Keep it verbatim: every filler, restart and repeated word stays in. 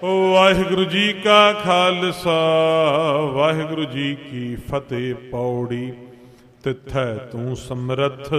ਵਾਹਿਗੁਰੂ ਜੀ ਕਾ ਖਾਲਸਾ ਵਾਹਿਗੁਰੂ ਜੀ ਕੀ ਫਤਿਹ। ਪੌੜੀ ਤਿੱਥੈ ਤੂੰ ਸਮਰੱਥ